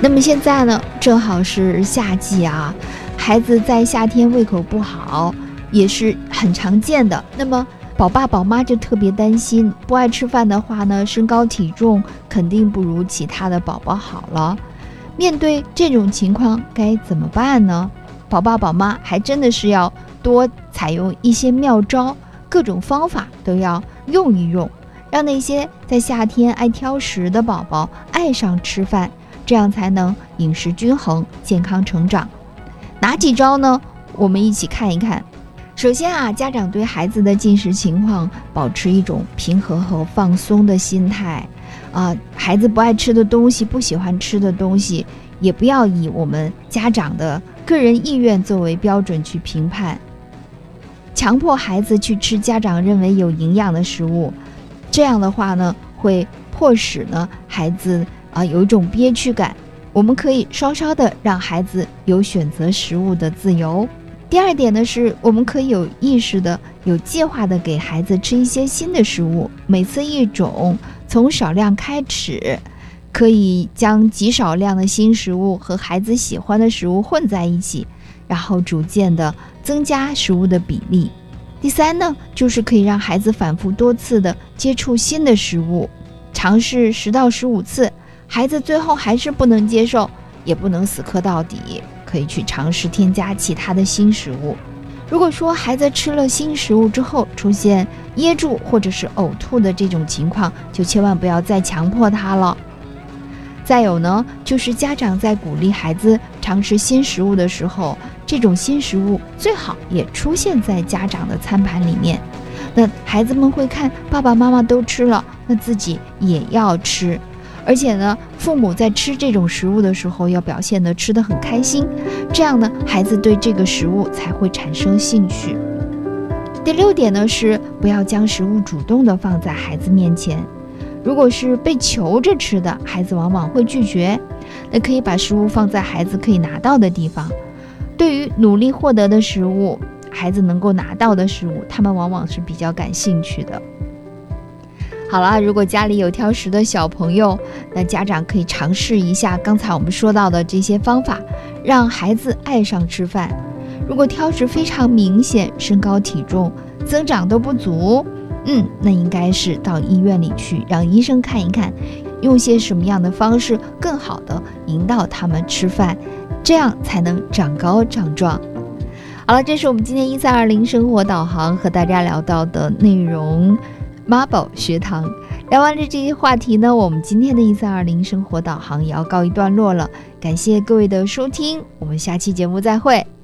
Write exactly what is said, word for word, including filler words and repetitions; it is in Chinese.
那么现在呢，正好是夏季啊，孩子在夏天胃口不好也是很常见的。那么宝爸宝妈就特别担心，不爱吃饭的话呢，身高体重肯定不如其他的宝宝好了。面对这种情况该怎么办呢？宝爸宝妈还真的是要多采用一些妙招，各种方法都要用一用，让那些在夏天爱挑食的宝宝爱上吃饭，这样才能饮食均衡，健康成长。哪几招呢？我们一起看一看。首先啊，家长对孩子的进食情况保持一种平和和放松的心态啊，孩子不爱吃的东西，不喜欢吃的东西，也不要以我们家长的个人意愿作为标准去评判，强迫孩子去吃家长认为有营养的食物，这样的话呢，会迫使呢孩子啊有一种憋屈感。我们可以稍稍的让孩子有选择食物的自由。第二点呢，是我们可以有意识的、有计划的给孩子吃一些新的食物，每次一种，从少量开始，可以将极少量的新食物和孩子喜欢的食物混在一起，然后逐渐的增加食物的比例。第三呢，就是可以让孩子反复多次的接触新的食物，尝试十到十五次，孩子最后还是不能接受，也不能死磕到底，可以去尝试添加其他的新食物。如果说孩子吃了新食物之后出现噎住或者是呕吐的这种情况，就千万不要再强迫他了。再有呢，就是家长在鼓励孩子尝试新食物的时候，这种新食物最好也出现在家长的餐盘里面，那孩子们会看爸爸妈妈都吃了，那自己也要吃。而且呢，父母在吃这种食物的时候要表现得吃得很开心，这样呢，孩子对这个食物才会产生兴趣。第六点呢，是不要将食物主动地放在孩子面前。如果是被求着吃的，孩子往往会拒绝，那可以把食物放在孩子可以拿到的地方。对于努力获得的食物，孩子能够拿到的食物，他们往往是比较感兴趣的。好了，如果家里有挑食的小朋友，那家长可以尝试一下刚才我们说到的这些方法，让孩子爱上吃饭。如果挑食非常明显，身高体重增长都不足，嗯，那应该是到医院里去，让医生看一看，用些什么样的方式更好的引导他们吃饭，这样才能长高长壮。好了，这是我们今天一三二零生活导航和大家聊到的内容。妈宝学堂聊完了这些话题呢，我们今天的一三二零生活导航也要告一段落了。感谢各位的收听，我们下期节目再会。